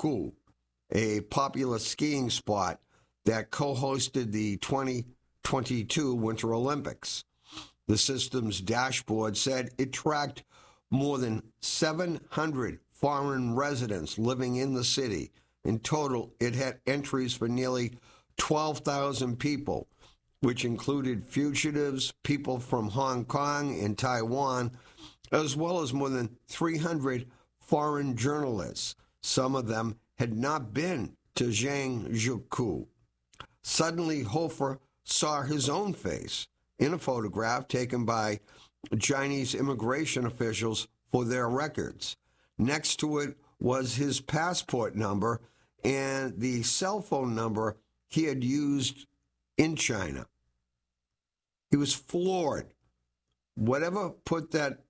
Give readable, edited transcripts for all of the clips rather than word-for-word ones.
Zhangjiakou, a popular skiing spot that co-hosted the 2022 Winter Olympics. The system's dashboard said it tracked more than 700 foreign residents living in the city. In total, it had entries for nearly 12,000 people, which included fugitives, people from Hong Kong and Taiwan, as well as more than 300 foreign journalists. Some of them had not been to Zhangjiakou. Suddenly, Hofer saw his own face in a photograph taken by Chinese immigration officials for their records. Next to it was his passport number and the cell phone number he had used in China. He was floored. Whoever put that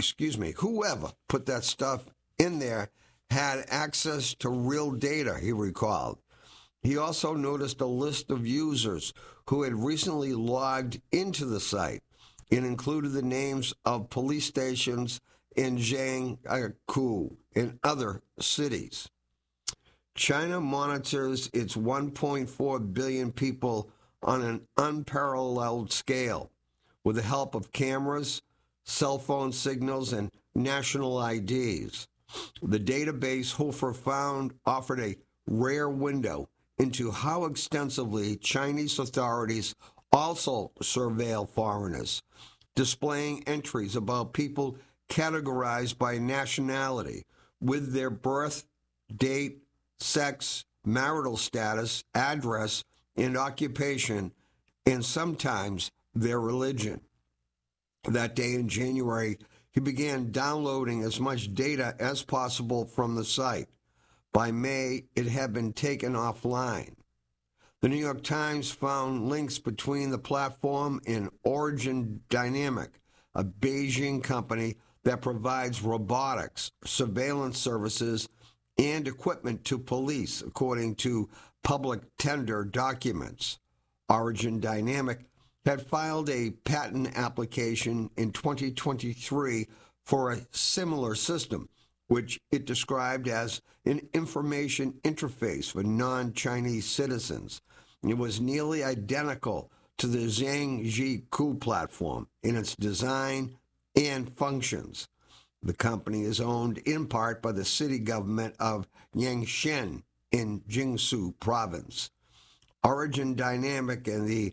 stuff in there had access to real data, he recalled. He also noticed a list of users who had recently logged into the site. It included the names of police stations in Zhangjiakou and other cities. China monitors its 1.4 billion people on an unparalleled scale with the help of cameras, cell phone signals, and national IDs. The database Hofer found offered a rare window into how extensively Chinese authorities also surveil foreigners, displaying entries about people categorized by nationality with their birth, date, sex, marital status, address, and occupation, and sometimes their religion. That day in January, he began downloading as much data as possible from the site. By May, it had been taken offline. The New York Times found links between the platform and Origin Dynamic, a Beijing company that provides robotics, surveillance services, and equipment to police, according to public tender documents. Origin Dynamic had filed a patent application in 2023 for a similar system, which it described as an information interface for non-Chinese citizens. It was nearly identical to the Zhangjiakou platform in its design and functions. The company is owned in part by the city government of Yangshan in Jiangsu province. Origin Dynamic and the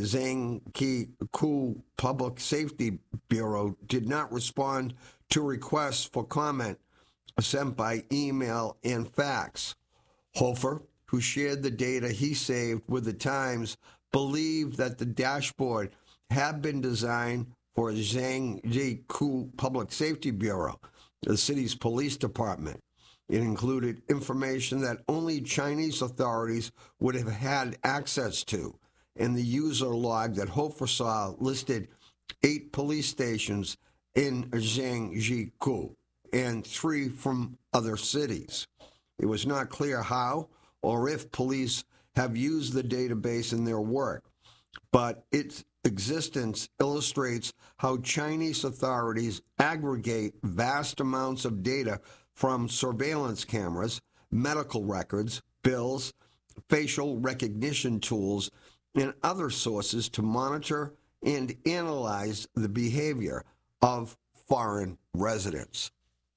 Zhangjiakou Public Safety Bureau did not respond to requests for comment sent by email and fax. Hofer, who shared the data he saved with the Times, believed that the dashboard had been designed for Zhangjiakou Public Safety Bureau, the city's police department. It included information that only Chinese authorities would have had access to, and the user log that Hofer saw listed 8 police stations in Zhangjiakou and 3 from other cities. It was not clear how or if police have used the database in their work, but its existence illustrates how Chinese authorities aggregate vast amounts of data from surveillance cameras, medical records, bills, facial recognition tools, and other sources to monitor and analyze the behavior of foreign residents.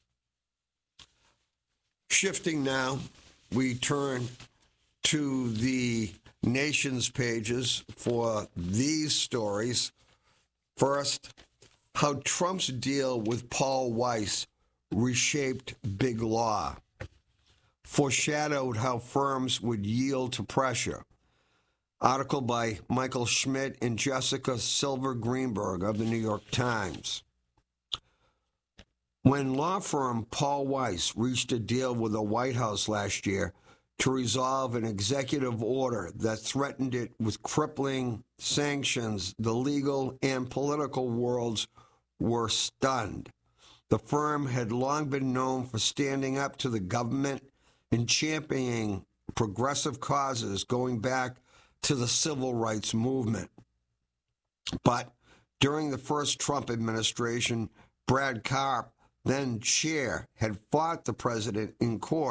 Shifting now, we turn to the Nation's pages for these stories. First, how Trump's deal with Paul Weiss reshaped big law, foreshadowed how firms would yield to pressure. Article by Michael Schmidt and Jessica Silver Greenberg of the New York Times. When law firm Paul Weiss reached a deal with the White House last year to resolve an executive order that threatened it with crippling sanctions, the legal and political worlds were stunned. The firm had long been known for standing up to the government and championing progressive causes going back to the civil rights movement. But during the first Trump administration, Brad Karp, then chair, had fought the president in court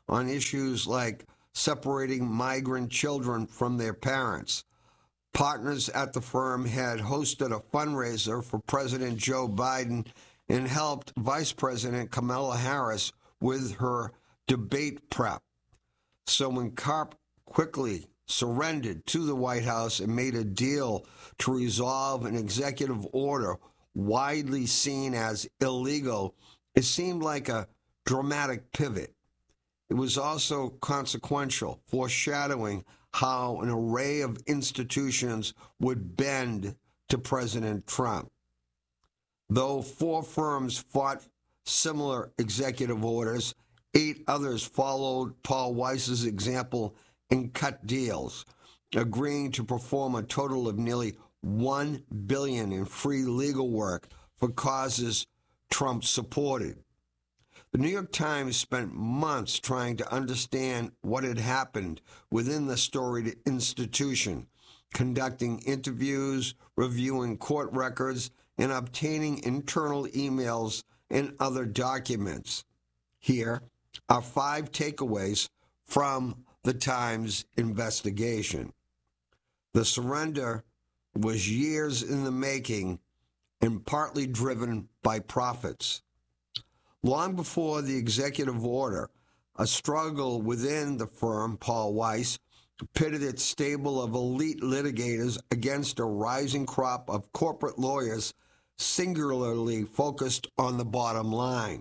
on issues like separating migrant children from their parents. Partners at the firm had hosted a fundraiser for President Joe Biden and helped Vice President Kamala Harris with her debate prep. So when Karp quickly surrendered to the White House and made a deal to resolve an executive order widely seen as illegal, it seemed like a dramatic pivot. It was also consequential, foreshadowing how an array of institutions would bend to President Trump. Though 4 firms fought similar executive orders, 8 others followed Paul Weiss's example and cut deals, agreeing to perform a total of nearly $1 billion in free legal work for causes Trump supported. The New York Times spent months trying to understand what had happened within the storied institution, conducting interviews, reviewing court records, and obtaining internal emails and other documents. Here are 5 takeaways from the Times investigation. The surrender was years in the making and partly driven by profits. Long before the executive order, a struggle within the firm, Paul Weiss, pitted its stable of elite litigators against a rising crop of corporate lawyers singularly focused on the bottom line.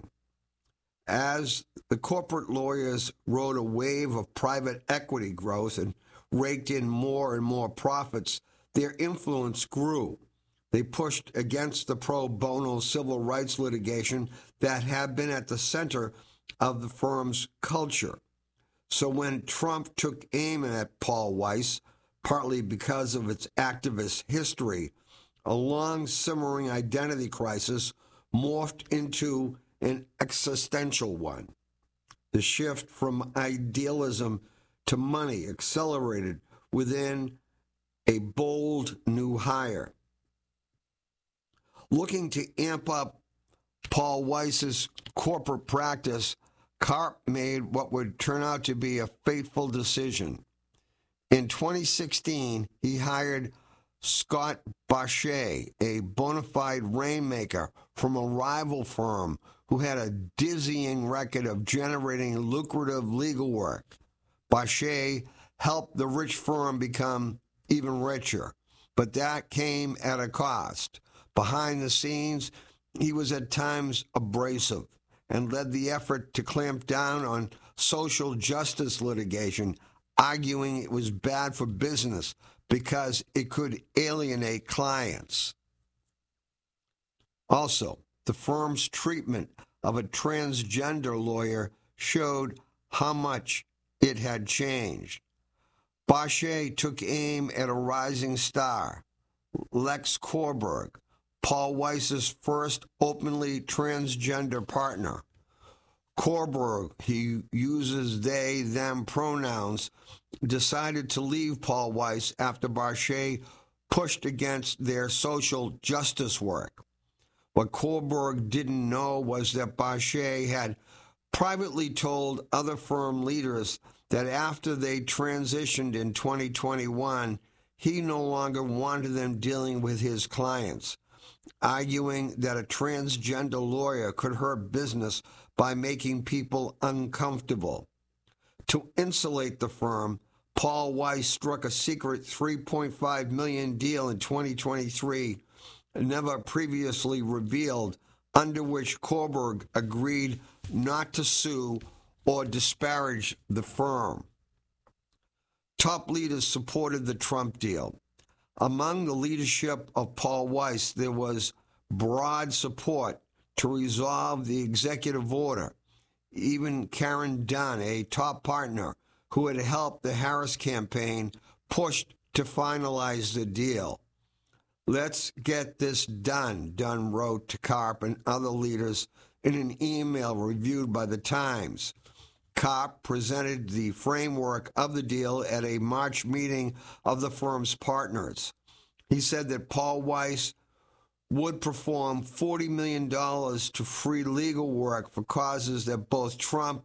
As the corporate lawyers rode a wave of private equity growth and raked in more and more profits, their influence grew. They pushed against the pro bono civil rights litigation that had been at the center of the firm's culture. So when Trump took aim at Paul Weiss, partly because of its activist history, a long simmering identity crisis morphed into an existential one. The shift from idealism to money accelerated within a bold new hire. Looking to amp up Paul Weiss's corporate practice, Karp made what would turn out to be a fateful decision. In 2016, he hired Scott Bachet, a bona fide rainmaker from a rival firm who had a dizzying record of generating lucrative legal work. Bachet helped the rich firm become even richer, but that came at a cost. Behind the scenes, he was at times abrasive and led the effort to clamp down on social justice litigation, arguing it was bad for business because it could alienate clients. Also, the firm's treatment of a transgender lawyer showed how much it had changed. Bachet took aim at a rising star, Lex Korberg, Paul Weiss's first openly transgender partner. Korberg, he uses they, them pronouns, decided to leave Paul Weiss after Bachet pushed against their social justice work. What Korberg didn't know was that Bachet had privately told other firm leaders that after they transitioned in 2021, he no longer wanted them dealing with his clients, arguing that a transgender lawyer could hurt business by making people uncomfortable. To insulate the firm, Paul Weiss struck a secret $3.5 million deal in 2023, never previously revealed, under which Korberg agreed not to sue or disparage the firm. Top leaders supported the Trump deal. Among the leadership of Paul Weiss, there was broad support to resolve the executive order. Even Karen Dunn, a top partner who had helped the Harris campaign, pushed to finalize the deal. "Let's get this done," Dunn wrote to Karp and other leaders in an email reviewed by the Times. Karp presented the framework of the deal at a March meeting of the firm's partners. He said that Paul Weiss would perform $40 million to free legal work for causes that both Trump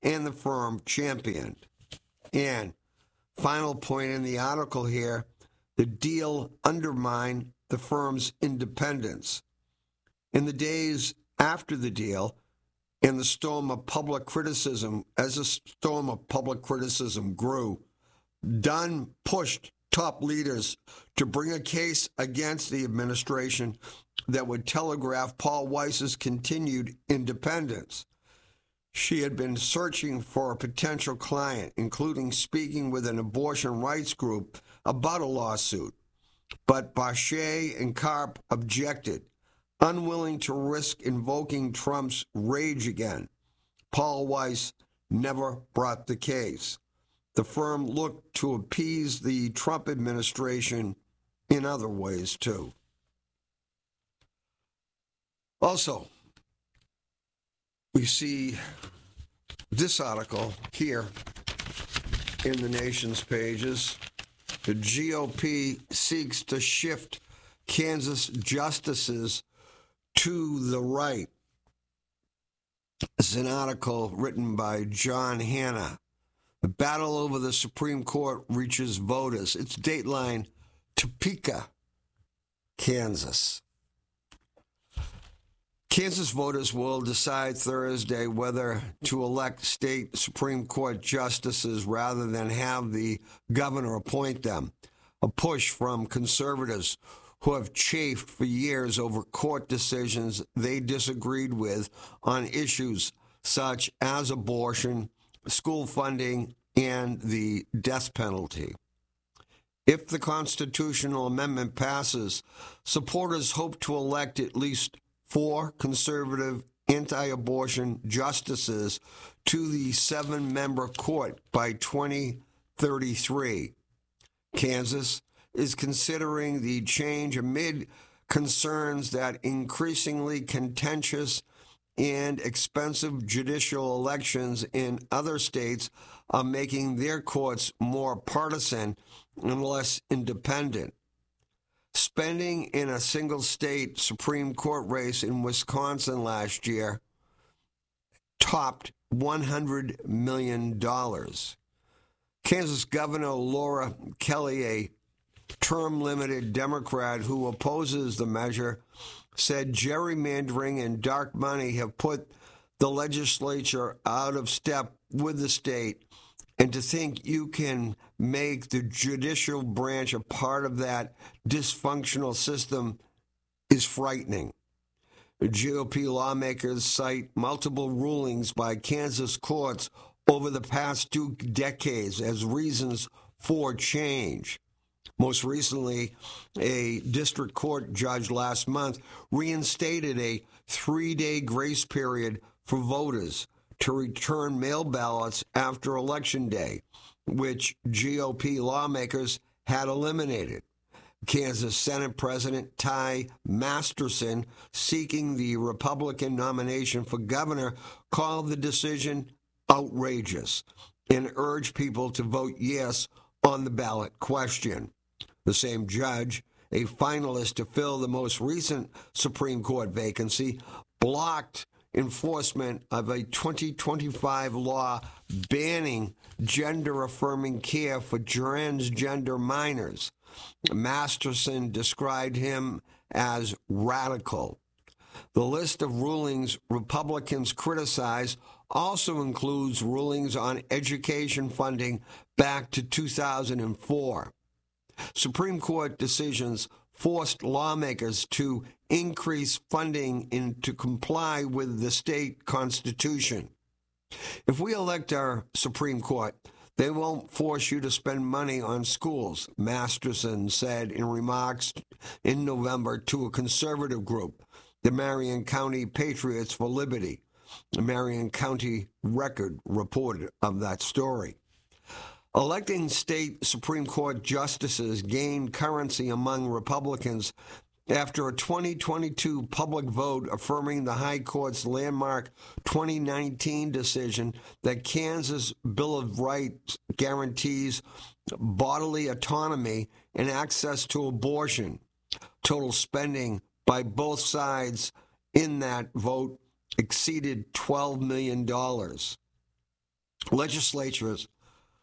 and the firm championed. And final point in the article here, the deal undermined the firm's independence. In the days after the deal, and the storm of public criticism, as the storm of public criticism grew, Dunn pushed top leaders to bring a case against the administration that would telegraph Paul Weiss's continued independence. She had been searching for a potential client, including speaking with an abortion rights group about a lawsuit. But Bache and Karp objected, unwilling to risk invoking Trump's rage again. Paul Weiss never brought the case. The firm looked to appease the Trump administration in other ways, too. Also, we see this article here in the nation's pages. The GOP seeks to shift Kansas justices to the right. It's an article written by John Hanna. The battle over the Supreme Court reaches voters. It's Dateline, Topeka, Kansas. Kansas voters will decide Thursday whether to elect state Supreme Court justices rather than have the governor appoint them, a push from conservatives who have chafed for years over court decisions they disagreed with on issues such as abortion, school funding, and the death penalty. If the constitutional amendment passes, supporters hope to elect at least 4 conservative anti-abortion justices to the 7-member court by 2033. Kansas is considering the change amid concerns that increasingly contentious and expensive judicial elections in other states are making their courts more partisan and less independent. Spending in a single state Supreme Court race in Wisconsin last year topped $100 million. Kansas Governor Laura Kelly, a term-limited Democrat who opposes the measure, said gerrymandering and dark money have put the legislature out of step with the state, and to think you can make the judicial branch a part of that dysfunctional system is frightening. GOP lawmakers cite multiple rulings by Kansas courts over the past 2 decades as reasons for change. Most recently, a district court judge last month reinstated a 3-day grace period for voters to return mail ballots after Election Day, which GOP lawmakers had eliminated. Kansas Senate President Ty Masterson, seeking the Republican nomination for governor, called the decision outrageous and urged people to vote yes on the ballot question. The same judge, a finalist to fill the most recent Supreme Court vacancy, blocked enforcement of a 2025 law banning gender-affirming care for transgender minors. Masterson described him as radical. The list of rulings Republicans criticize also includes rulings on education funding back to 2004. Supreme Court decisions forced lawmakers to increase funding to comply with the state constitution. If we elect our Supreme Court, they won't force you to spend money on schools, Masterson said in remarks in November to a conservative group, the Marion County Patriots for Liberty. The Marion County Record reported of that story. Electing state Supreme Court justices gained currency among Republicans after a 2022 public vote affirming the High Court's landmark 2019 decision that Kansas Bill of Rights guarantees bodily autonomy and access to abortion. Total spending by both sides in that vote exceeded $12 million. legislators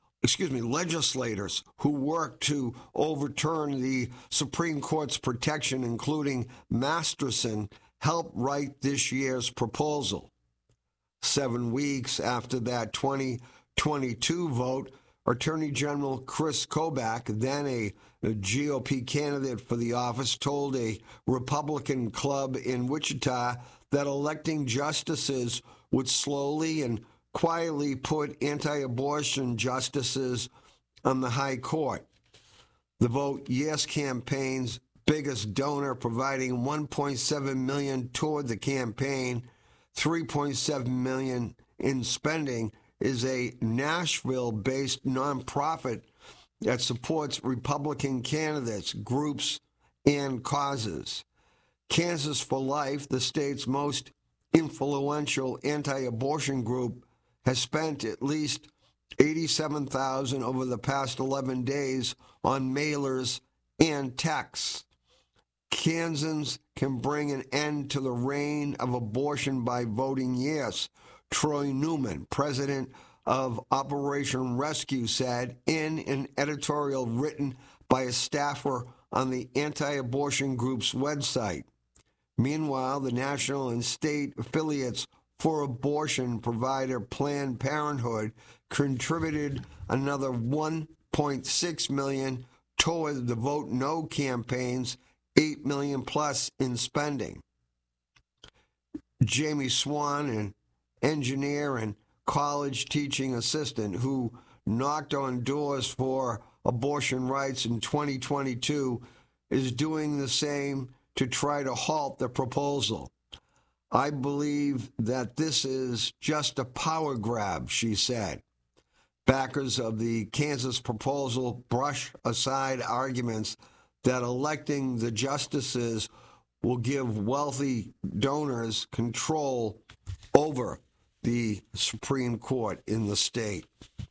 who worked to overturn the Supreme Court's protection, including Masterson, helped write this year's proposal. 7 weeks after that 2022 vote, Attorney General Chris Kobach, then a GOP candidate for the office, told a Republican club in Wichita that electing justices would slowly and quietly put anti-abortion justices on the high court. The Vote Yes campaign's biggest donor, providing $1.7 million toward the campaign, $3.7 million in spending, is a Nashville-based nonprofit that supports Republican candidates, groups, and causes. Kansas for Life, the state's most influential anti-abortion group, has spent at least $87,000 over the past 11 days on mailers and texts. Kansans can bring an end to the reign of abortion by voting yes, Troy Newman, president of Operation Rescue, said in an editorial written by a staffer on the anti-abortion group's website. Meanwhile, the national and state affiliates for abortion provider Planned Parenthood contributed another $1.6 million toward the Vote No campaign's $8 million plus in spending. Jamie Swan, an engineer and college teaching assistant who knocked on doors for abortion rights in 2022, is doing the same to try to halt the proposal. I believe that this is just a power grab, she said. Backers of the Kansas proposal brush aside arguments that electing the justices will give wealthy donors control over the Supreme Court in the state.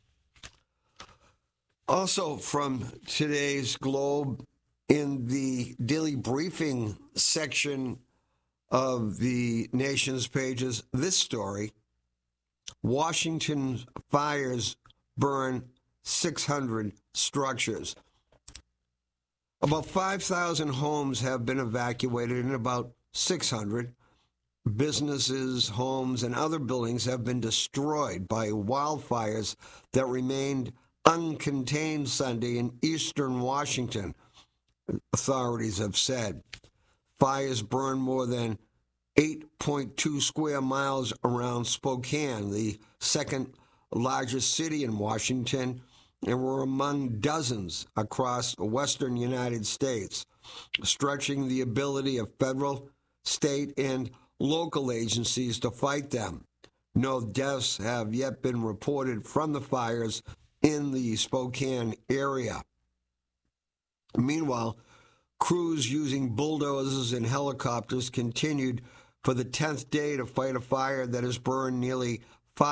Also from today's Globe, in the daily briefing section of the nation's pages, this story: Washington fires burn 600 structures. About 5,000 homes have been evacuated, and about 600 businesses, homes, and other buildings have been destroyed by wildfires that remained uncontained Sunday in eastern Washington, authorities have said. Fires burned more than 8.2 square miles around Spokane, the second largest city in Washington, and were among dozens across the western United States, stretching the ability of federal, state, and local agencies to fight them. No deaths have yet been reported from the fires in the Spokane area. Meanwhile, crews using bulldozers and helicopters continued for the 10th day to fight a fire that has burned nearly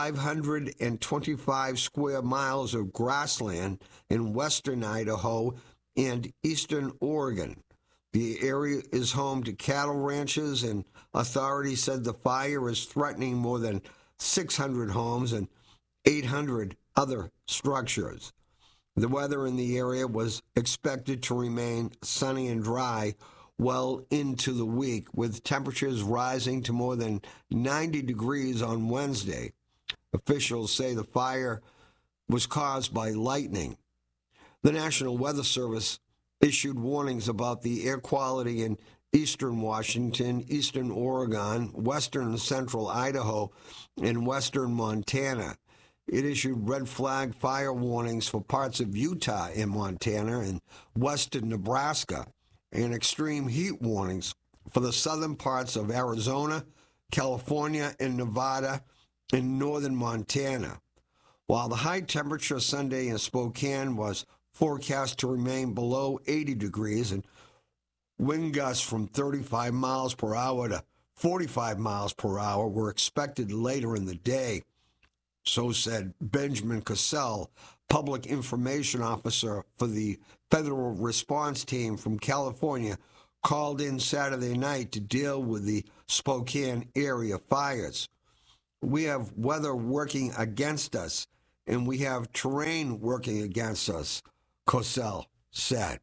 525 square miles of grassland in western Idaho and eastern Oregon. The area is home to cattle ranches, and authorities said the fire is threatening more than 600 homes and 800 other structures. The weather in the area was expected to remain sunny and dry well into the week, with temperatures rising to more than 90 degrees on Wednesday. Officials say the fire was caused by lightning. The National Weather Service issued warnings about the air quality in eastern Washington, eastern Oregon, western and central Idaho, and western Montana. It issued red flag fire warnings for parts of Utah and Montana and western Nebraska, and extreme heat warnings for the southern parts of Arizona, California, and Nevada, and northern Montana. While the high temperature Sunday in Spokane was forecast to remain below 80 degrees and wind gusts from 35 miles per hour to 45 miles per hour were expected later in the day. So said Benjamin Cassell, public information officer for the federal response team from California, called in Saturday night to deal with the Spokane area fires. We have weather working against us, and we have terrain working against us, Cosell said.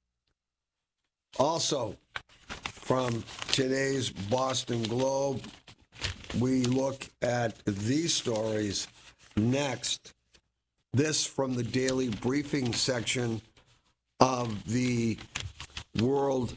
Also, from today's Boston Globe, we look at these stories next. This from the daily briefing section of the World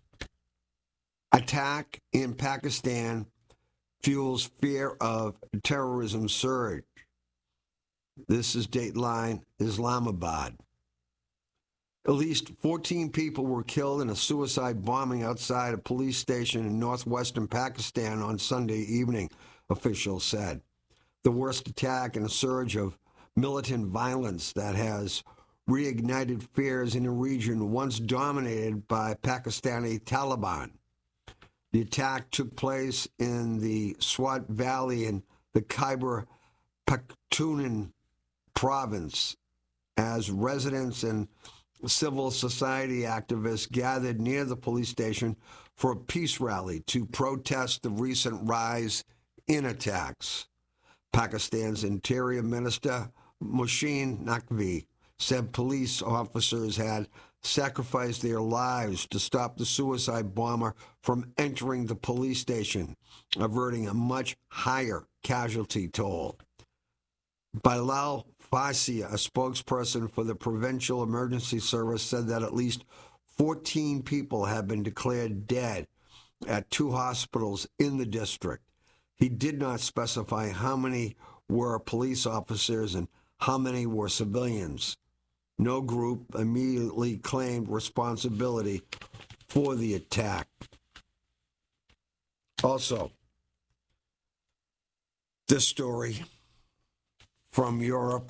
Attack in Pakistan fuels fear of terrorism surge. This is Dateline Islamabad. At least 14 people were killed in a suicide bombing outside a police station in northwestern Pakistan on Sunday evening, officials said. The worst attack in a surge of militant violence that has reignited fears in a region once dominated by Pakistani Taliban. The attack took place in the Swat Valley in the Khyber Pakhtunkhwa province as residents and civil society activists gathered near the police station for a peace rally to protest the recent rise in attacks. Pakistan's Interior Minister Mohsin Naqvi said police officers had sacrificed their lives to stop the suicide bomber from entering the police station, averting a much higher casualty toll. Bilal Fasia, a spokesperson for the Provincial Emergency Service, said that at least 14 people have been declared dead at 2 hospitals in the district. He did not specify how many were police officers and how many were civilians. No group immediately claimed responsibility for the attack. Also, this story from Europe.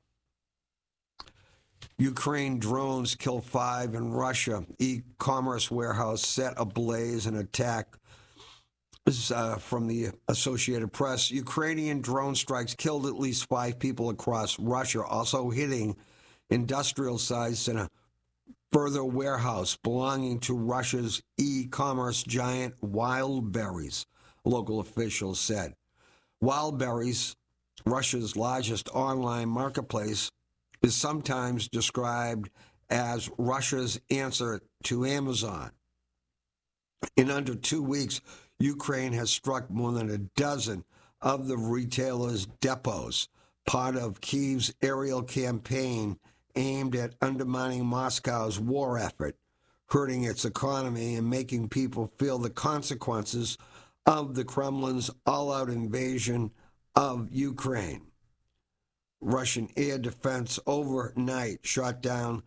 Ukraine drones kill 5 in Russia. E-commerce warehouse set ablaze in attack. This is from the Associated Press. Ukrainian drone strikes killed at least 5 people across Russia, also hitting industrial sites in a further warehouse belonging to Russia's e-commerce giant Wildberries, local officials said. Wildberries, Russia's largest online marketplace, is sometimes described as Russia's answer to Amazon. In under 2 weeks, Ukraine has struck more than a dozen of the retailer's depots, part of Kyiv's aerial campaign aimed at undermining Moscow's war effort, hurting its economy and making people feel the consequences of the Kremlin's all-out invasion of Ukraine. Russian air defense overnight shot down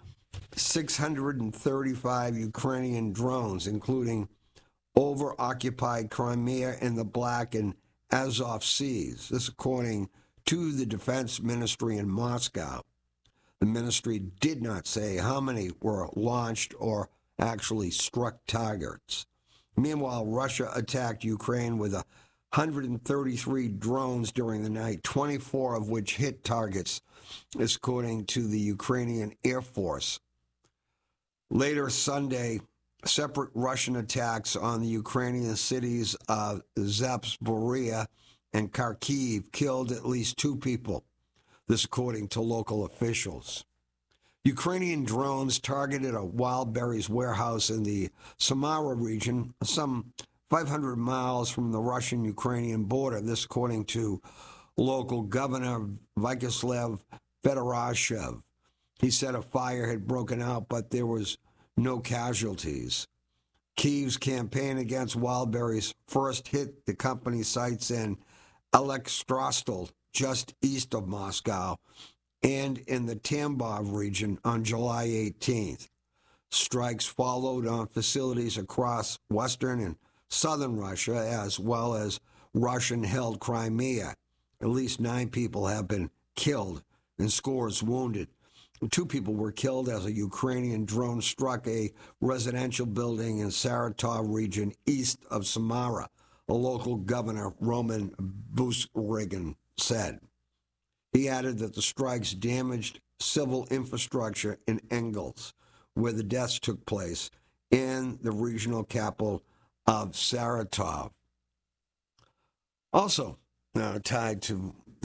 635 Ukrainian drones, including over-occupied Crimea and the Black and Azov Seas. This according to the Defense Ministry in Moscow. The ministry did not say how many were launched or actually struck targets. Meanwhile, Russia attacked Ukraine with 133 drones during the night, 24 of which hit targets, according to the Ukrainian Air Force. Later Sunday, separate Russian attacks on the Ukrainian cities of Zaporizhzhia and Kharkiv killed at least 2 people. This according to local officials. Ukrainian drones targeted a Wildberries warehouse in the Samara region, some 500 miles from the Russian-Ukrainian border. This according to local governor Vyacheslav Fedorashev. He said a fire had broken out, but there was no casualties. Kyiv's campaign against Wildberries first hit the company's sites in Alekstrostal, just east of Moscow, and in the Tambov region on July 18th. Strikes followed on facilities across western and southern Russia, as well as Russian-held Crimea. At least 9 people have been killed and scores wounded. 2 people were killed as a Ukrainian drone struck a residential building in Saratov region east of Samara, a local governor, Roman Busrygin, said. He added that the strikes damaged civil infrastructure in Engels, where the deaths took place, and the regional capital of Saratov. Also tied to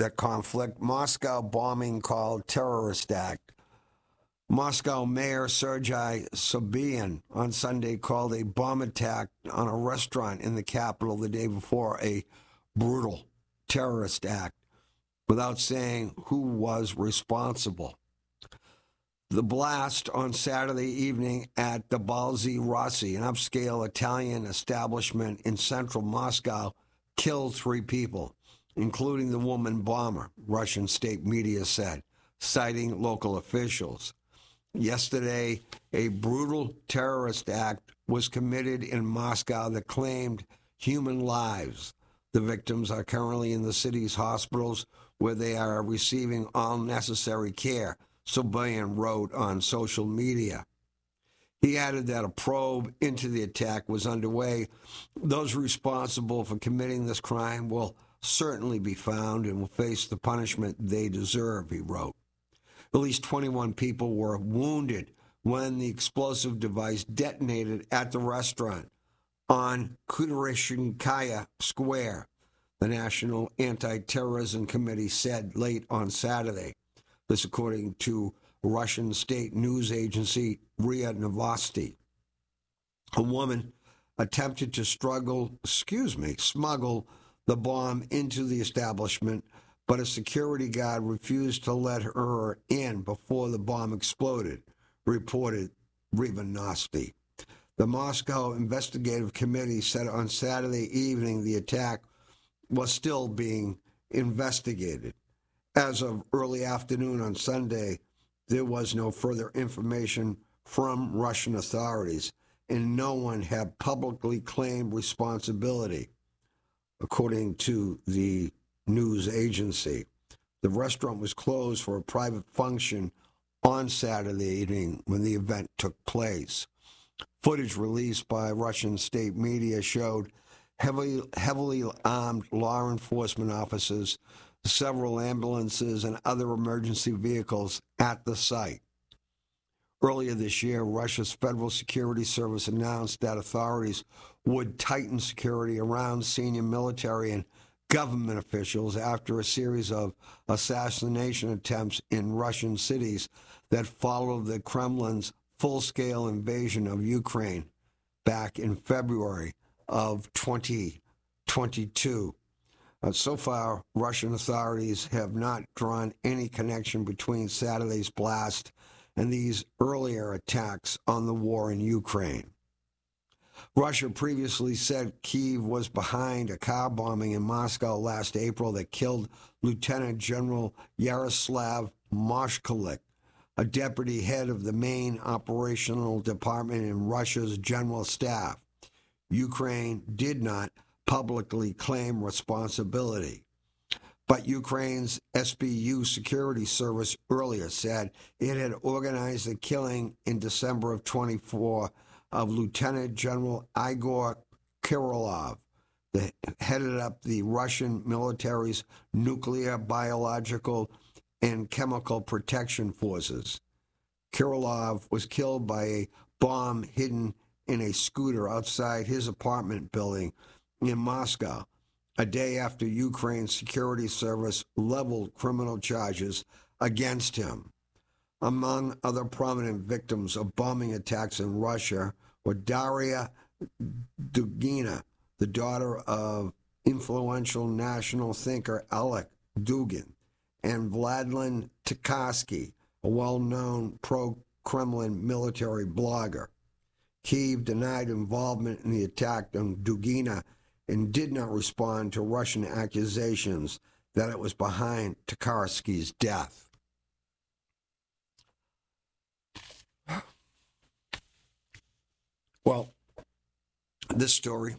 that conflict. Moscow bombing called terrorist act. Moscow Mayor Sergei Sobyanin on Sunday called a bomb attack on a restaurant in the capital the day before a brutal terrorist act, without saying who was responsible. The blast on Saturday evening at the Balzy Rossi, an upscale Italian establishment in central Moscow, killed 3 people, including the woman bomber, Russian state media said, citing local officials. Yesterday, a brutal terrorist act was committed in Moscow that claimed human lives. The victims are currently in the city's hospitals where they are receiving all necessary care, Sobyanin wrote on social media. He added that a probe into the attack was underway. Those responsible for committing this crime will certainly be found and will face the punishment they deserve, he wrote. At least 21 people were wounded when the explosive device detonated at the restaurant on Kudryashkaya Square, the National Anti-Terrorism Committee said late on Saturday. This according to Russian state news agency RIA Novosti. A woman attempted to smuggle the bomb into the establishment, but a security guard refused to let her in before the bomb exploded, reported RIA Novosti. The Moscow Investigative Committee said on Saturday evening the attack was still being investigated. As of early afternoon on Sunday, there was no further information from Russian authorities, and no one had publicly claimed responsibility, according to the news agency. The restaurant was closed for a private function on Saturday evening when the event took place. Footage released by Russian state media showed heavily armed law enforcement officers, several ambulances, and other emergency vehicles at the site. Earlier this year, Russia's Federal Security Service announced that authorities would tighten security around senior military and government officials after a series of assassination attempts in Russian cities that followed the Kremlin's full-scale invasion of Ukraine back in February of 2022. So far, Russian authorities have not drawn any connection between Saturday's blast and these earlier attacks on the war in Ukraine. Russia previously said Kyiv was behind a car bombing in Moscow last April that killed Lieutenant General Yaroslav Moshkolik, a deputy head of the main operational department in Russia's general staff. Ukraine did not publicly claim responsibility, but Ukraine's SBU security service earlier said it had organized the killing in December of 24 of Lieutenant General Igor Kirillov, that headed up the Russian military's nuclear, biological, and chemical protection forces. Kirillov was killed by a bomb hidden in a scooter outside his apartment building in Moscow, a day after Ukraine's security service leveled criminal charges against him. Among other prominent victims of bombing attacks in Russia were Daria Dugina, the daughter of influential national thinker Alek Dugin, and Vladimir Takarsky, a well-known pro-Kremlin military blogger. Kyiv denied involvement in the attack on Dugina and did not respond to Russian accusations that it was behind Takarsky's death. Well, this story,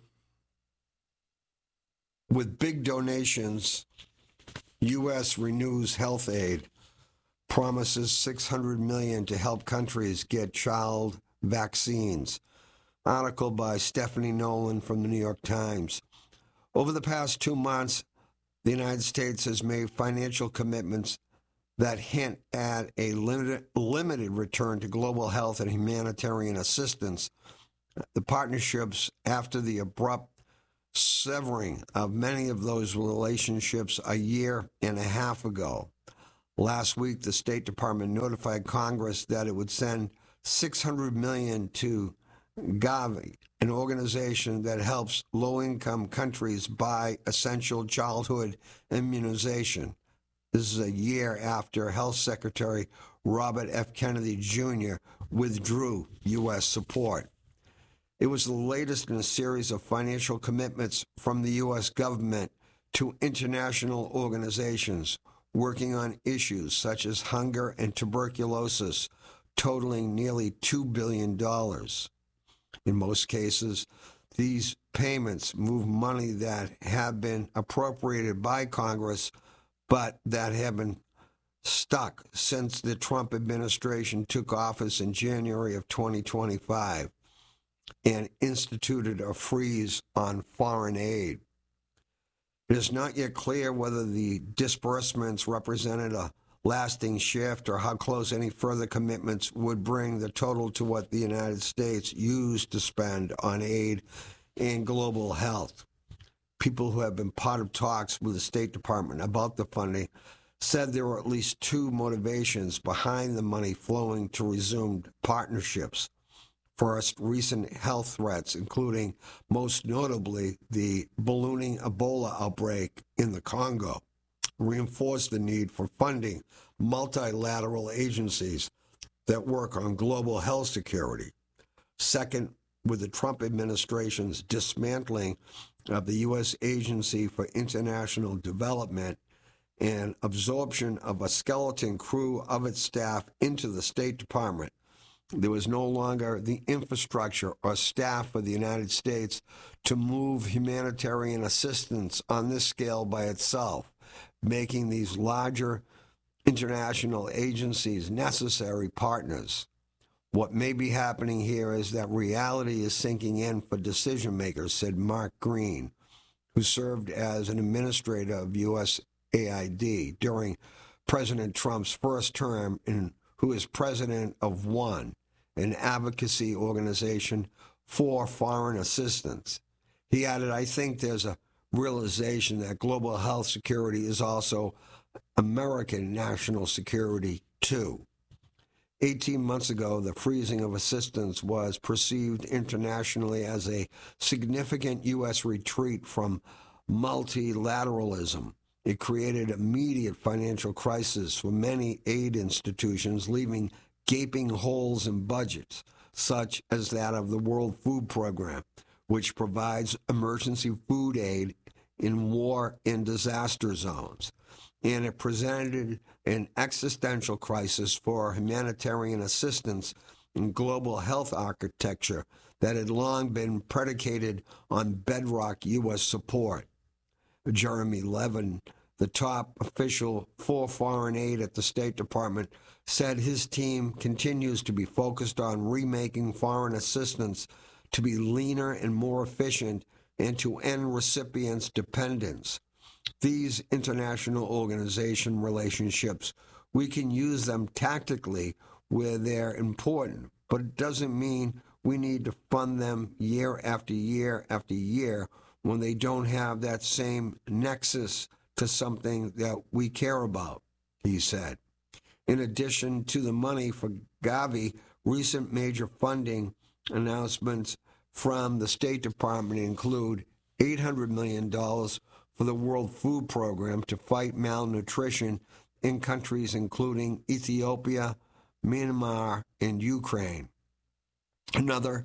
with big donations, U.S. renews health aid, promises $600 million to help countries get child vaccines. Article by Stephanie Nolan from the New York Times. Over the past 2 months, the United States has made financial commitments that hint at a limited return to global health and humanitarian assistance. The partnerships after the abrupt severing of many of those relationships a year and a half ago. Last week, the State Department notified Congress that it would send $600 million to Gavi, an organization that helps low-income countries buy essential childhood immunization. This is a year after Health Secretary Robert F. Kennedy Jr. withdrew U.S. support. It was the latest in a series of financial commitments from the U.S. government to international organizations working on issues such as hunger and tuberculosis, totaling nearly $2 billion. In most cases, these payments move money that have been appropriated by Congress, but that have been stuck since the Trump administration took office in January of 2025 and instituted a freeze on foreign aid. It is not yet clear whether the disbursements represented a lasting shift or how close any further commitments would bring the total to what the United States used to spend on aid and global health. People who have been part of talks with the State Department about the funding said there were at least two motivations behind the money flowing to resumed partnerships. First, recent health threats, including most notably the ballooning Ebola outbreak in the Congo, reinforced the need for funding multilateral agencies that work on global health security. Second, with the Trump administration's dismantling of the U.S. Agency for International Development and absorption of a skeleton crew of its staff into the State Department, there was no longer the infrastructure or staff for the United States to move humanitarian assistance on this scale by itself, making these larger international agencies necessary partners. What may be happening here is that reality is sinking in for decision makers, said Mark Green, who served as an administrator of USAID during President Trump's first term and who is president of ONE, an advocacy organization for foreign assistance. He added, I think there's a realization that global health security is also American national security, too. 18 months ago, the freezing of assistance was perceived internationally as a significant U.S. retreat from multilateralism. It created immediate financial crisis for many aid institutions, leaving gaping holes in budgets, such as that of the World Food Program, which provides emergency food aid in war and disaster zones. And it presented an existential crisis for humanitarian assistance in global health architecture that had long been predicated on bedrock U.S. support. Jeremy Levin, the top official for foreign aid at the State Department, said his team continues to be focused on remaking foreign assistance to be leaner and more efficient and to end recipients' dependence. These international organization relationships, we can use them tactically where they're important, but it doesn't mean we need to fund them year after year after year when they don't have that same nexus to something that we care about, he said. In addition to the money for Gavi, recent major funding announcements from the State Department include $800 million for the World Food Program to fight malnutrition in countries including Ethiopia, Myanmar, and Ukraine. Another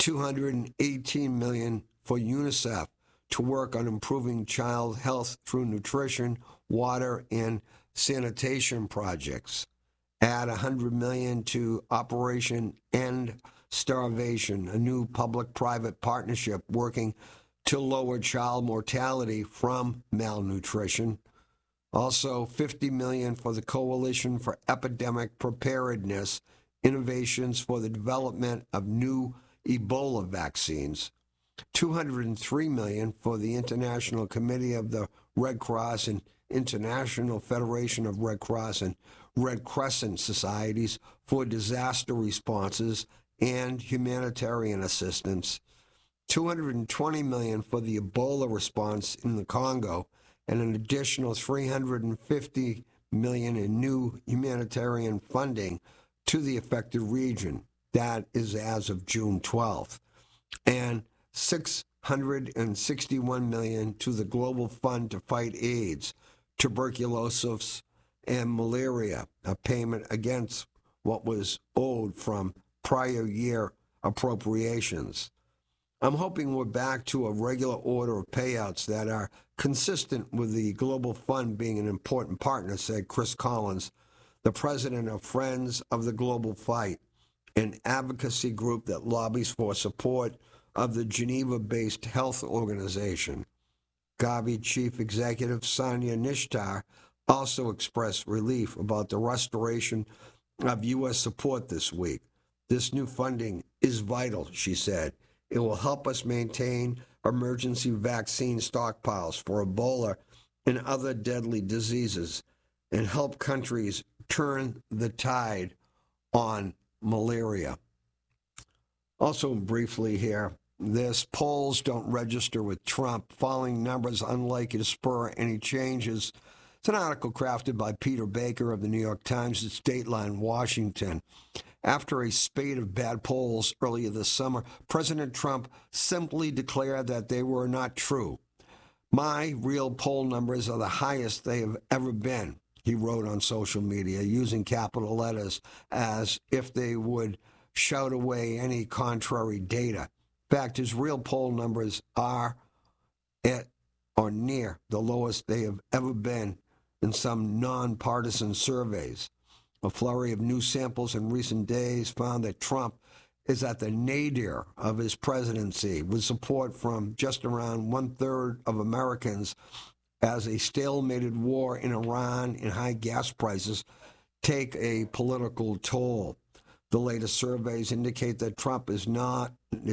$218 million for UNICEF to work on improving child health through nutrition, water, and sanitation projects. Add $100 million to Operation End Starvation, a new public-private partnership working to lower child mortality from malnutrition. Also, $50 million for the Coalition for Epidemic Preparedness, innovations for the development of new Ebola vaccines. $203 million for the International Committee of the Red Cross and International Federation of Red Cross and Red Crescent Societies for disaster responses and humanitarian assistance. $220 million for the Ebola response in the Congo, and an additional $350 million in new humanitarian funding to the affected region. That is as of June 12th. And $661 million to the Global Fund to fight AIDS, tuberculosis, and malaria, a payment against what was owed from prior year appropriations. I'm hoping we're back to a regular order of payouts that are consistent with the Global Fund being an important partner, said Chris Collins, the president of Friends of the Global Fight, an advocacy group that lobbies for support of the Geneva-based health organization. Gavi Chief Executive Sonia Nishtar also expressed relief about the restoration of U.S. support this week. This new funding is vital, she said. It will help us maintain emergency vaccine stockpiles for Ebola and other deadly diseases and help countries turn the tide on malaria. Also, briefly here, this polls don't register with Trump, falling numbers unlikely to spur any changes. It's an article crafted by Peter Baker of the New York Times at Dateline, Washington. After a spate of bad polls earlier this summer, President Trump simply declared that they were not true. My real poll numbers are the highest they have ever been, he wrote on social media, using capital letters as if they would shout away any contrary data. In fact, his real poll numbers are at or near the lowest they have ever been in some nonpartisan surveys. A flurry of new samples in recent days found that Trump is at the nadir of his presidency, with support from just around one-third of Americans as a stalemated war in Iran and high gas prices take a political toll. The latest surveys indicate that Trump is now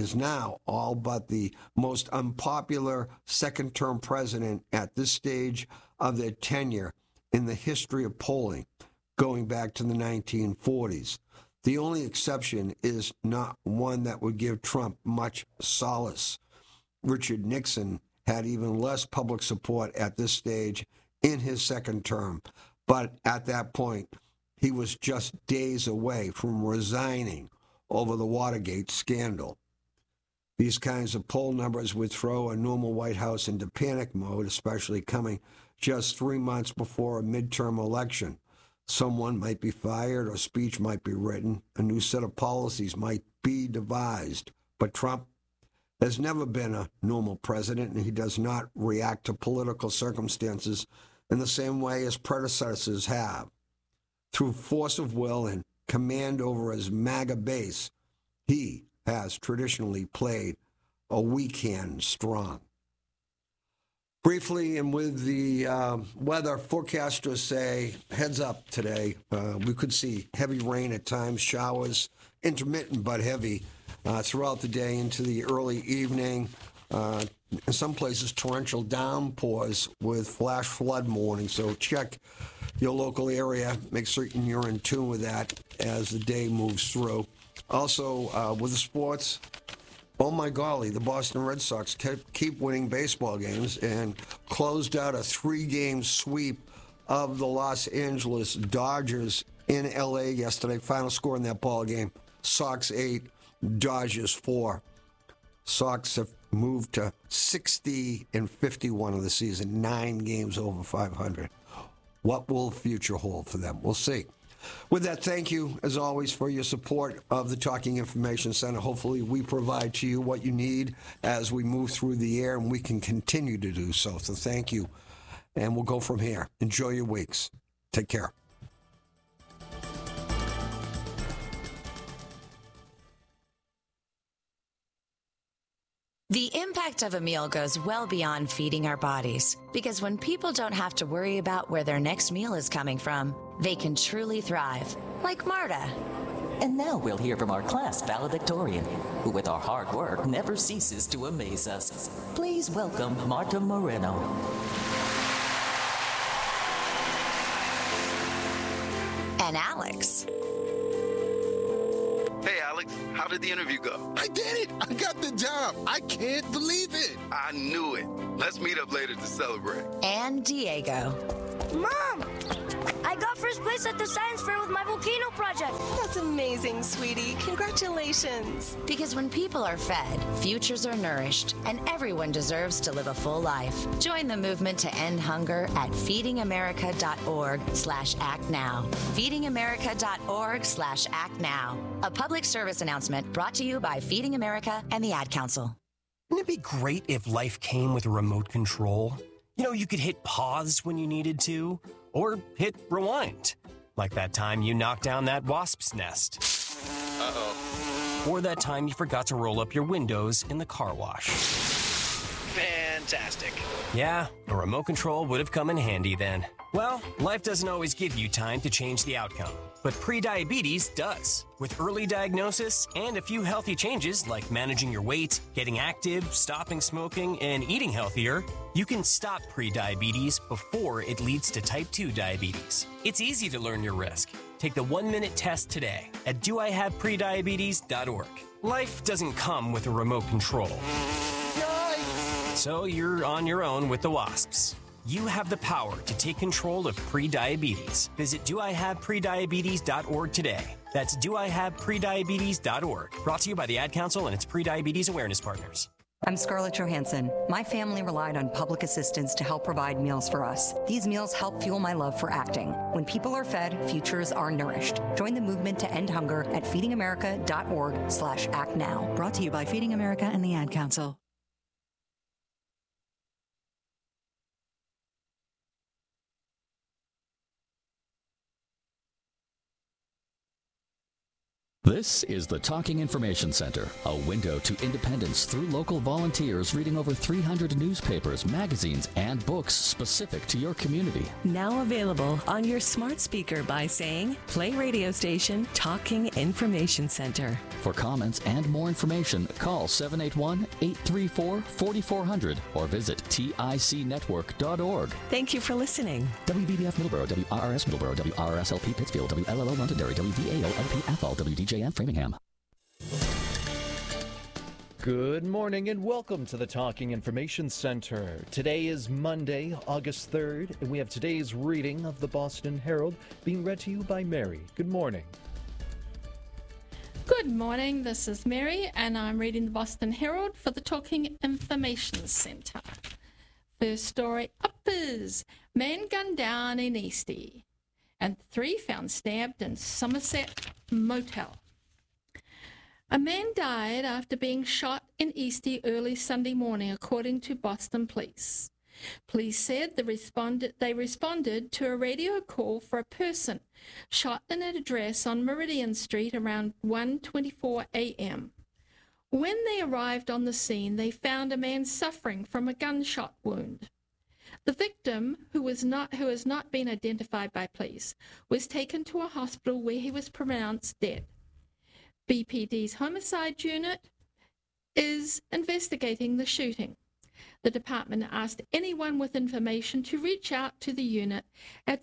all but the most unpopular second-term president at this stage of their tenure in the history of polling, going back to the 1940s. The only exception is not one that would give Trump much solace. Richard Nixon had even less public support at this stage in his second term, but at that point, he was just days away from resigning over the Watergate scandal. These kinds of poll numbers would throw a normal White House into panic mode, especially coming just 3 months before a midterm election. Someone might be fired, or speech might be written, a new set of policies might be devised. But Trump has never been a normal president, and he does not react to political circumstances in the same way his predecessors have. Through force of will and command over his MAGA base, he has traditionally played a weak hand strong. Briefly, and with the weather, forecasters say, heads up today, we could see heavy rain at times, showers, intermittent but heavy, throughout the day into the early evening. In some places, torrential downpours with flash flood warnings. So check your local area. Make certain you're in tune with that as the day moves through. Also, with the sports, oh my golly, the Boston Red Sox keep winning baseball games and closed out a 3-game sweep of the Los Angeles Dodgers in L.A. yesterday. Final score in that ball game, Sox 8, Dodgers 4. Sox have moved to 60-51 of the season, 9 games over 500. What will the future hold for them? We'll see. With that, thank you, as always, for your support of the Talking Information Center. Hopefully, we provide to you what you need as we move through the year, and we can continue to do so. So thank you, and we'll go from here. Enjoy your weeks. Take care. The impact of a meal goes well beyond feeding our bodies, because when people don't have to worry about where their next meal is coming from, they can truly thrive, like Marta. And now we'll hear from our class valedictorian, who with our hard work never ceases to amaze us. Please welcome Marta Moreno. And Alex. Hey, Alex. How did the interview go? I did it! I got the job! I can't believe it! I knew it. Let's meet up later to celebrate. And Diego. Mom! I got first place at the science fair with my volcano project. That's amazing, sweetie. Congratulations. Because when people are fed, futures are nourished, and everyone deserves to live a full life. Join the movement to end hunger at feedingamerica.org/actnow. Feedingamerica.org/actnow. A public service announcement brought to you by Feeding America and the Ad Council. Wouldn't it be great if life came with a remote control? You know, you could hit pause when you needed to, or hit rewind, like that time you knocked down that wasp's nest. Uh-oh. Or that time you forgot to roll up your windows in the car wash. Fantastic. Yeah, a remote control would have come in handy then. Well, life doesn't always give you time to change the outcome, but prediabetes does. With early diagnosis and a few healthy changes like managing your weight, getting active, stopping smoking, and eating healthier, you can stop prediabetes before it leads to type 2 diabetes. It's easy to learn your risk. Take the 1-minute test today at doihaveprediabetes.org. Life doesn't come with a remote control. Yikes! So you're on your own with the wasps. You have the power to take control of prediabetes. Visit doihaveprediabetes.org today. That's doihaveprediabetes.org. Brought to you by the Ad Council and its Prediabetes Awareness Partners. I'm Scarlett Johansson. My family relied on public assistance to help provide meals for us. These meals help fuel my love for acting. When people are fed, futures are nourished. Join the movement to end hunger at feedingamerica.org/actnow. Brought to you by Feeding America and the Ad Council. This is the Talking Information Center, a window to independence through local volunteers reading over 300 newspapers, magazines, and books specific to your community. Now available on your smart speaker by saying, play radio station Talking Information Center. For comments and more information, call 781-834-4400 or visit ticnetwork.org. Thank you for listening. WVBF Middleborough, WRRS Middleborough, WRSLP Pittsfield, WLLO Londonderry, WDAO LP Athol, WDJN Framingham. Good morning and welcome to the Talking Information Center. Today is Monday, August 3rd, and we have today's reading of the Boston Herald being read to you by Mary. Good morning. Good morning, this is Mary, and I'm reading the Boston Herald for the Talking Information Center. First story up is man gunned down in Eastie, and 3 found stabbed in Somerset motel. A man died after being shot in Eastie early Sunday morning, according to Boston police. Police said they responded to a radio call for a person shot in an address on Meridian Street around 1:24 a.m. When they arrived on the scene, they found a man suffering from a gunshot wound. The victim, who has not been identified by police, was taken to a hospital where he was pronounced dead. BPD's homicide unit is investigating the shooting. The department asked anyone with information to reach out to the unit at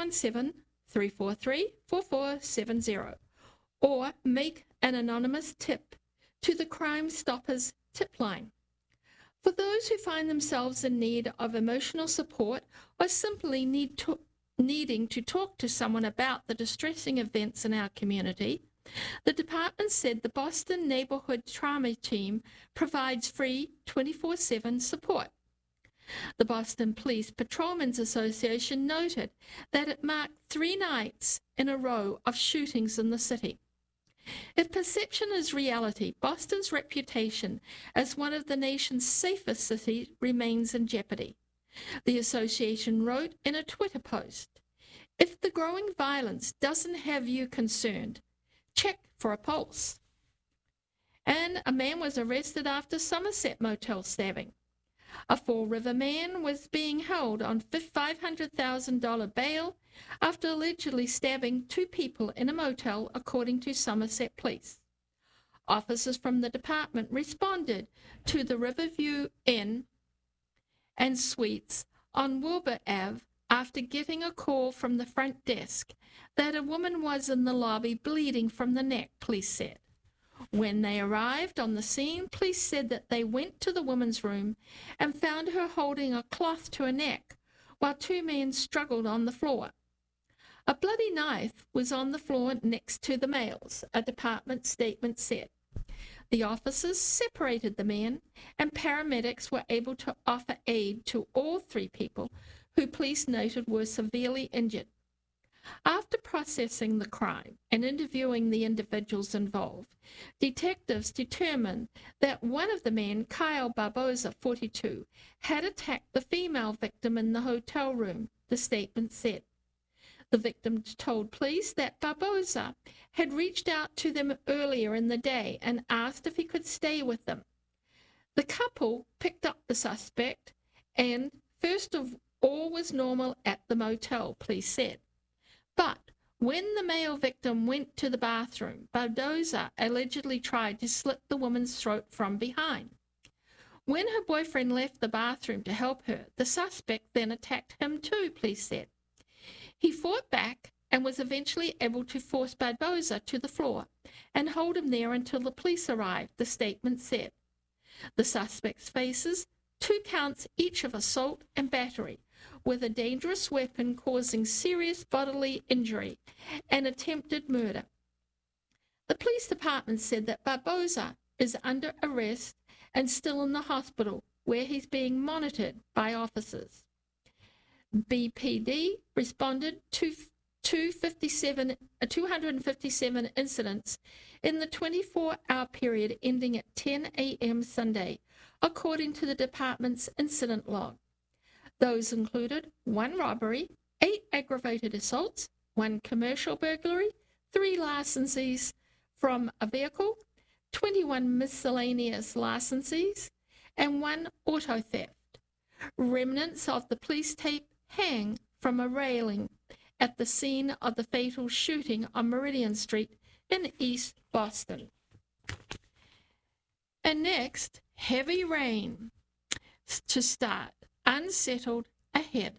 617-343-4470 or make an anonymous tip to the Crime Stoppers tip line. For those who find themselves in need of emotional support or simply needing to talk to someone about the distressing events in our community, the department said the Boston Neighborhood Trauma Team provides free 24/7 support. The Boston Police Patrolmen's Association noted that it marked 3 nights in a row of shootings in the city. If perception is reality, Boston's reputation as one of the nation's safest cities remains in jeopardy. The association wrote in a Twitter post, "If the growing violence doesn't have you concerned, check for a pulse." And a man was arrested after Somerset motel stabbing. A Fall River man was being held on $500,000 bail after allegedly stabbing 2 people in a motel, according to Somerset Police. Officers from the department responded to the Riverview Inn and Suites on Wilbur Ave after getting a call from the front desk that a woman was in the lobby bleeding from the neck, police said. When they arrived on the scene, police said that they went to the woman's room and found her holding a cloth to her neck while two men struggled on the floor. A bloody knife was on the floor next to the males, a department statement said. The officers separated the men, and paramedics were able to offer aid to all three people who police noted were severely injured. After processing the crime and interviewing the individuals involved, detectives determined that one of the men, Kyle Barboza, 42, had attacked the female victim in the hotel room, the statement said. The victim told police that Barboza had reached out to them earlier in the day and asked if he could stay with them. The couple picked up the suspect, and first of all was normal at the motel, police said. But when the male victim went to the bathroom, Barboza allegedly tried to slit the woman's throat from behind. When her boyfriend left the bathroom to help her, the suspect then attacked him too, police said. He fought back and was eventually able to force Barboza to the floor and hold him there until the police arrived, the statement said. The suspects faces 2 counts each of assault and battery with a dangerous weapon causing serious bodily injury and attempted murder. The police department said that Barboza is under arrest and still in the hospital where he's being monitored by officers. BPD responded to 257 incidents in the 24-hour period ending at 10 a.m. Sunday, according to the department's incident log. Those included 1 robbery, 8 aggravated assaults, 1 commercial burglary, 3 larcenies from a vehicle, 21 miscellaneous larcenies, and 1 auto theft. Remnants of the police tape hang from a railing at the scene of the fatal shooting on Meridian Street in East Boston. And next, heavy rain to start, unsettled ahead.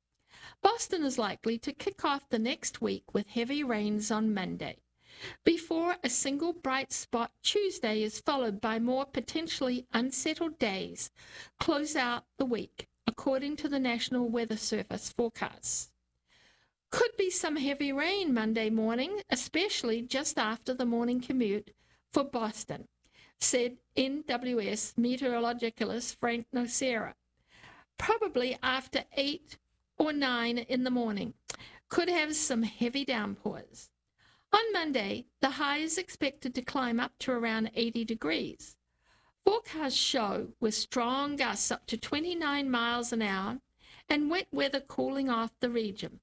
Boston is likely to kick off the next week with heavy rains on Monday, before a single bright spot Tuesday is followed by more potentially unsettled days close out the week, according to the National Weather Service forecasts. Could be some heavy rain Monday morning, especially just after the morning commute for Boston, said NWS meteorologist Frank Nocera. Probably after 8 or 9 in the morning. Could have some heavy downpours. On Monday, the high is expected to climb up to around 80 degrees. Forecasts show with strong gusts up to 29 miles an hour and wet weather cooling off the region.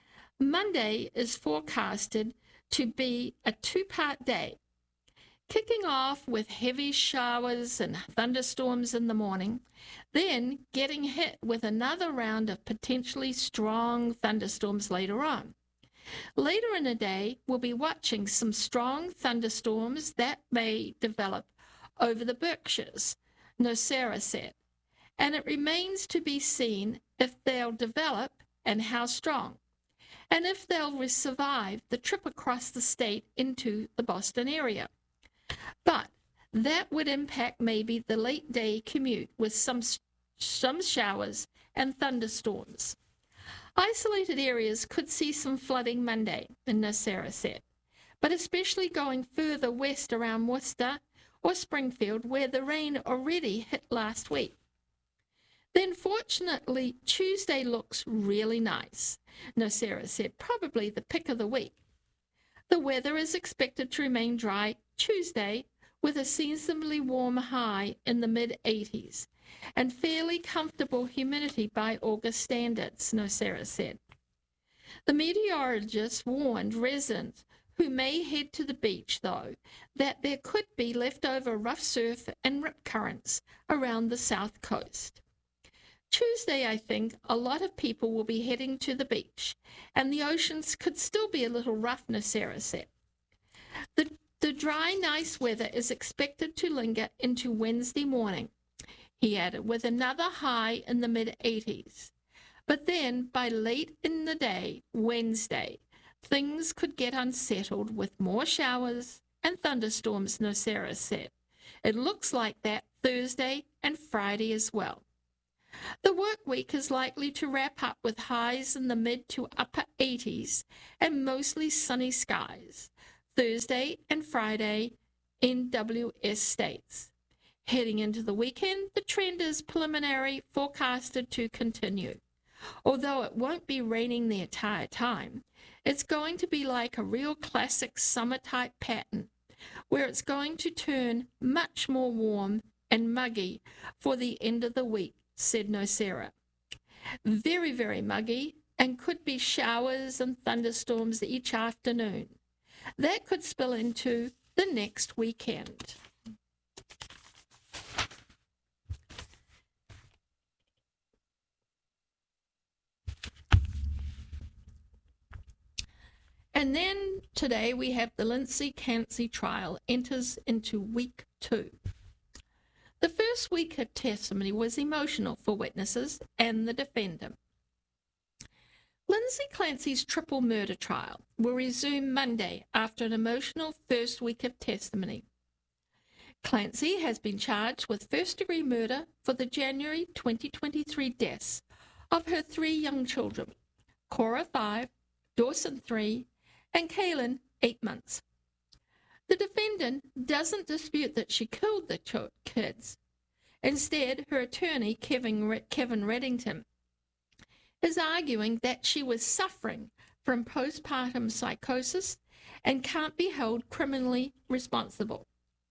Monday is forecasted to be a 2-part day, kicking off with heavy showers and thunderstorms in the morning, then getting hit with another round of potentially strong thunderstorms later on. Later in the day, we'll be watching some strong thunderstorms that may develop over the Berkshires, Nocera said, and it remains to be seen if they'll develop and how strong, and if they'll survive the trip across the state into the Boston area. But that would impact maybe the late day commute with some showers and thunderstorms. Isolated areas could see some flooding Monday, Nocera said, but especially going further west around Worcester or Springfield, where the rain already hit last week. Then fortunately, Tuesday looks really nice, Nocera said, probably the pick of the week. The weather is expected to remain dry Tuesday with a seasonably warm high in the mid-80s and fairly comfortable humidity by August standards, Nocera said. The meteorologist warned residents who may head to the beach, though, that there could be leftover rough surf and rip currents around the south coast. Tuesday, I think, a lot of people will be heading to the beach, and the oceans could still be a little rough, Nocera said. The dry, nice weather is expected to linger into Wednesday morning, he added, with another high in the mid-80s. But then, by late in the day, Wednesday, things could get unsettled with more showers and thunderstorms, Nocera said. It looks like that Thursday and Friday as well. The work week is likely to wrap up with highs in the mid to upper 80s and mostly sunny skies Thursday and Friday in WS states. Heading into the weekend, the trend is preliminary forecasted to continue. Although it won't be raining the entire time, it's going to be like a real classic summer-type pattern, where it's going to turn much more warm and muggy for the end of the week, said Nocera. Very, very muggy, and could be showers and thunderstorms each afternoon. That could spill into the next weekend. And then today we have the Lindsay Clancy trial enters into week 2. The first week of testimony was emotional for witnesses and the defendant. Lindsay Clancy's triple murder trial will resume Monday after an emotional first week of testimony. Clancy has been charged with first-degree murder for the January 2023 deaths of her 3 young children, Cora 5, Dawson 3, and Kaylin 8 months. The defendant doesn't dispute that she killed the kids. Instead, her attorney, Kevin Reddington, is arguing that she was suffering from postpartum psychosis and can't be held criminally responsible.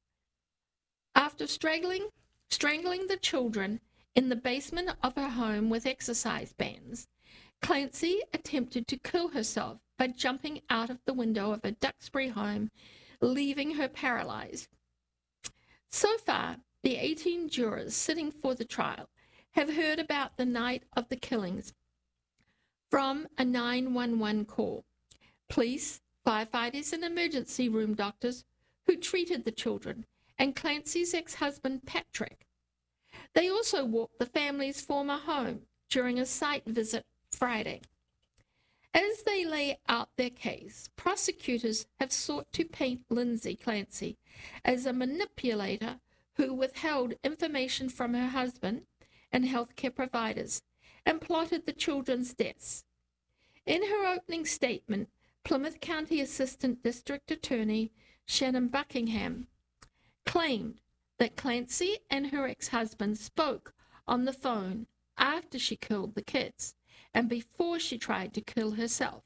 After strangling the children in the basement of her home with exercise bands, Clancy attempted to kill herself by jumping out of the window of a Duxbury home, leaving her paralyzed. So far, the 18 jurors sitting for the trial have heard about the night of the killings from a 911 call. Police, firefighters, and emergency room doctors who treated the children, and Clancy's ex-husband, Patrick. They also walked the family's former home during a site visit Friday. As they lay out their case, prosecutors have sought to paint Lindsay Clancy as a manipulator who withheld information from her husband and healthcare providers and plotted the children's deaths. In her opening statement, Plymouth County Assistant District Attorney Shannon Buckingham claimed that Clancy and her ex-husband spoke on the phone after she killed the kids and before she tried to kill herself.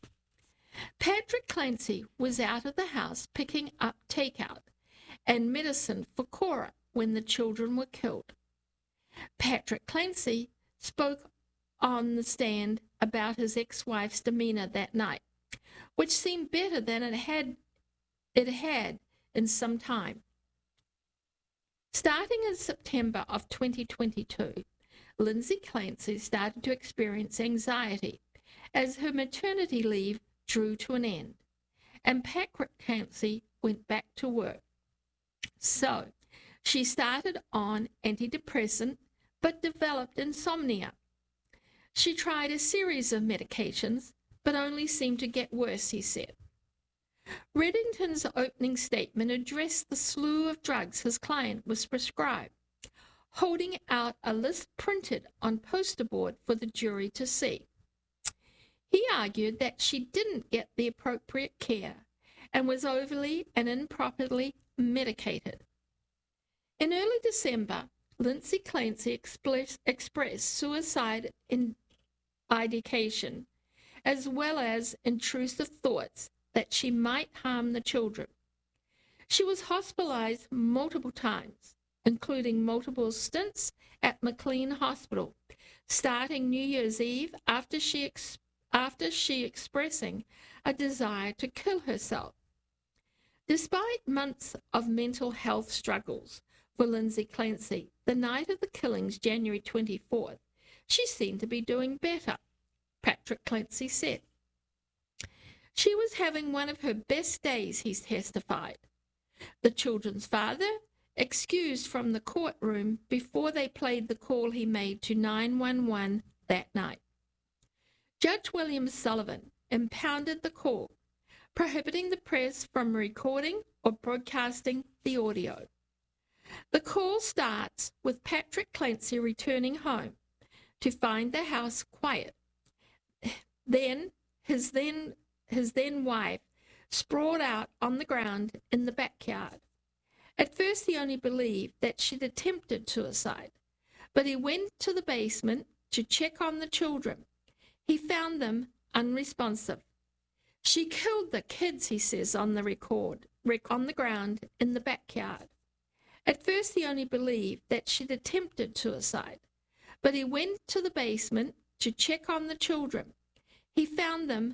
Patrick Clancy was out of the house picking up takeout and medicine for Cora when the children were killed. Patrick Clancy spoke on the stand about his ex-wife's demeanor that night, which seemed better than it had in some time. Starting in September of 2022, Lindsay Clancy started to experience anxiety as her maternity leave drew to an end, and Patrick Clancy went back to work. So, she started on antidepressant but developed insomnia. She tried a series of medications but only seemed to get worse, he said. Reddington's opening statement addressed the slew of drugs his client was prescribed, holding out a list printed on poster board for the jury to see. He argued that she didn't get the appropriate care and was overly and improperly medicated. In early December, Lindsay Clancy expressed suicide ideation, as well as intrusive thoughts that she might harm the children. She was hospitalized multiple times, including multiple stints at McLean Hospital, starting New Year's Eve after she expressing a desire to kill herself. Despite months of mental health struggles for Lindsay Clancy, the night of the killings, January 24th, she seemed to be doing better, Patrick Clancy said. She was having one of her best days, he testified. The children's father excused from the courtroom before they played the call he made to 911 that night. Judge William Sullivan impounded the call, prohibiting the press from recording or broadcasting the audio. The call starts with Patrick Clancy returning home to find the house quiet. Then his then wife sprawled out on the ground in the backyard. At first he only believed that she'd attempted suicide, but he went to the basement to check on the children. He found them unresponsive. She killed the kids, he says on the record, on the ground in the backyard. At first he only believed that she'd attempted suicide, but he went to the basement to check on the children. He found them